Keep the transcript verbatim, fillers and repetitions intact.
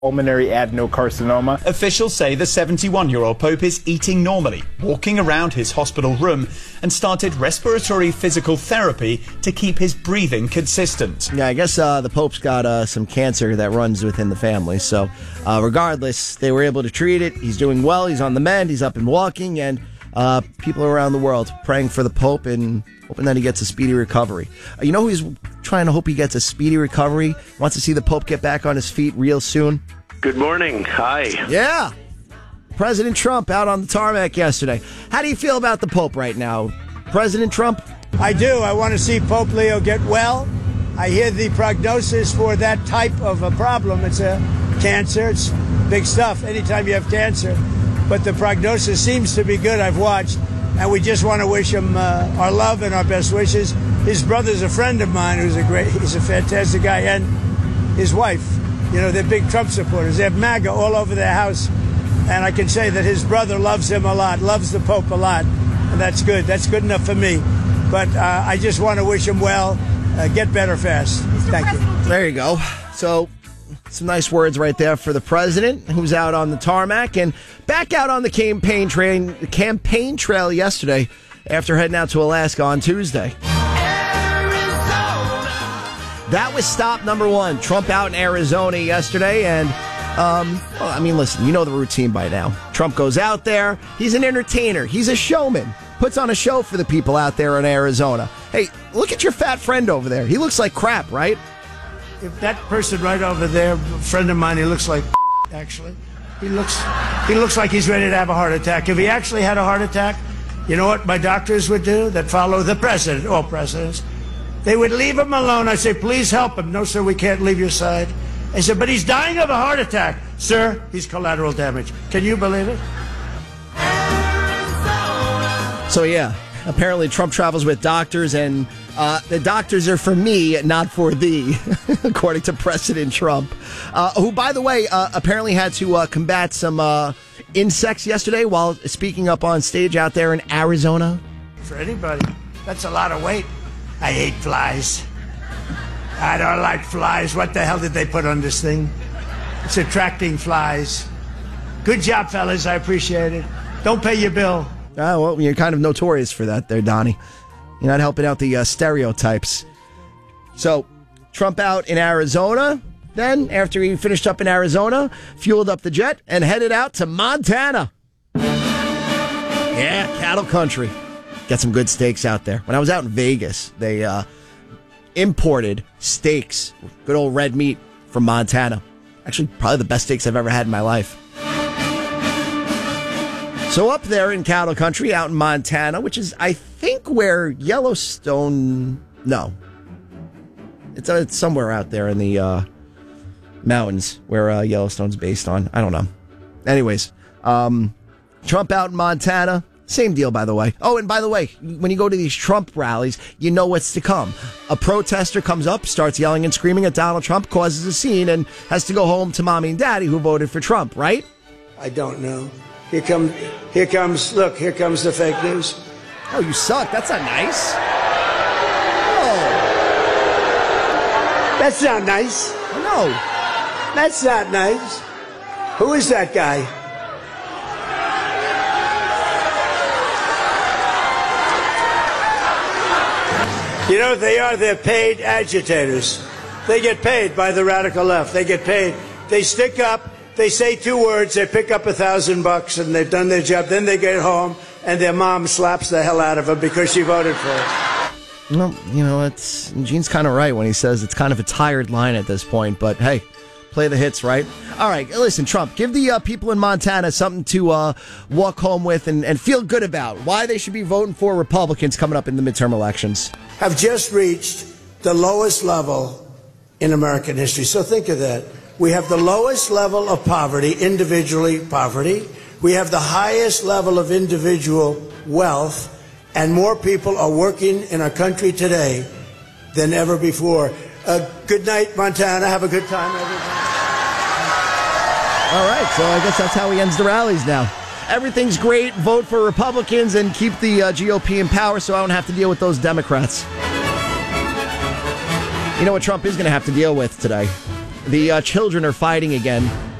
pulmonary adenocarcinoma. Officials say the seventy-one-year-old Pope is eating normally, walking around his hospital room, and started respiratory physical therapy to keep his breathing consistent. Yeah, I guess uh, the Pope's got uh, some cancer that runs within the family. So uh, regardless, they were able to treat it. He's doing well. He's on the mend. He's up and walking. And uh, people around the world praying for the Pope and hoping that he gets a speedy recovery. Uh, you know who he's trying to hope he gets a speedy recovery? Wants to see the Pope get back on his feet real soon? Good morning. Hi. Yeah. President Trump out on the tarmac yesterday. How do you feel about the Pope right now? President Trump? I do. I want to see Pope Leo get well. I hear the prognosis for that type of a problem. It's a cancer. It's big stuff anytime you have cancer. But the prognosis seems to be good. I've watched. And we just want to wish him uh, our love and our best wishes. His brother's a friend of mine who's a great, he's a fantastic guy. And his wife. You know, they're big Trump supporters. They have MAGA all over their house. And I can say that his brother loves him a lot, loves the Pope a lot. And that's good. That's good enough for me. But uh, I just want to wish him well. Uh, get better fast. Thank you. There you go. So, some nice words right there for the president, who's out on the tarmac and back out on the campaign train, campaign trail yesterday after heading out to Alaska on Tuesday. That was stop number one. Trump out in Arizona yesterday. And, um, well, I mean, listen, you know the routine by now. Trump goes out there. He's an entertainer. He's a showman. Puts on a show for the people out there in Arizona. Hey, look at your fat friend over there. He looks like crap, right? If that person right over there, a friend of mine, he looks like actually. He looks, he looks like he's ready to have a heart attack. If he actually had a heart attack, you know what my doctors would do that follow the president, all presidents? They would leave him alone. I say, please help him. No, sir, we can't leave your side. I said, but he's dying of a heart attack. Sir, he's collateral damage. Can you believe it? So, yeah, apparently Trump travels with doctors, and uh, the doctors are for me, not for thee, according to President Trump, uh, who, by the way, uh, apparently had to uh, combat some uh, insects yesterday while speaking up on stage out there in Arizona. For anybody, that's a lot of weight. I hate flies. I don't like flies. What the hell did they put on this thing? It's attracting flies. Good job, fellas. I appreciate it. Don't pay your bill. Ah, well, you're kind of notorious for that there, Donnie. You're not helping out the uh, stereotypes. So, Trump out in Arizona. Then, after he finished up in Arizona, fueled up the jet and headed out to Montana. Yeah, cattle country. Got some good steaks out there. When I was out in Vegas, they uh, imported steaks, good old red meat from Montana. Actually, probably the best steaks I've ever had in my life. So up there in cattle country, out in Montana, which is, I think, where Yellowstone... No. It's, uh, it's somewhere out there in the uh, mountains where uh, Yellowstone's based on. I don't know. Anyways, um, Trump out in Montana... Same deal, by the way. Oh, and by the way, when you go to these Trump rallies, you know what's to come. A protester comes up, starts yelling and screaming at Donald Trump, causes a scene, and has to go home to mommy and daddy who voted for Trump, right? I don't know. Here comes, here comes, look, here comes the fake news. Oh, you suck. That's not nice. Oh. That's not nice. No. That's not nice. Who is that guy? You know what they are? They're paid agitators. They get paid by the radical left. They get paid. They stick up. They say two words. They pick up a thousand bucks, and they've done their job. Then they get home, and their mom slaps the hell out of them because she voted for it. Well, you know, it's Gene's kind of right when he says it's kind of a tired line at this point. But hey, play the hits, right? All right, listen, Trump, give the uh, people in Montana something to uh, walk home with and, and feel good about. Why they should be voting for Republicans coming up in the midterm elections. Have just reached the lowest level in American history. So think of that. We have the lowest level of poverty, individually poverty. We have the highest level of individual wealth, and more people are working in our country today than ever before. Uh, good night, Montana. Have a good time, everybody. All right, so I guess that's how he ends the rallies now. Everything's great. Vote for Republicans and keep the uh, G O P in power so I don't have to deal with those Democrats. You know what Trump is going to have to deal with today? The uh, children are fighting again.